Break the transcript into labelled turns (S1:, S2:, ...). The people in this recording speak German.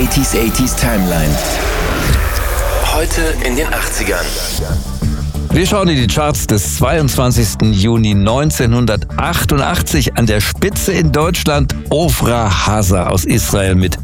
S1: 80s Timeline. Heute in den 80ern.
S2: Wir schauen in die Charts des 22. Juni 1988. An der Spitze in Deutschland Ofra Haza aus Israel mit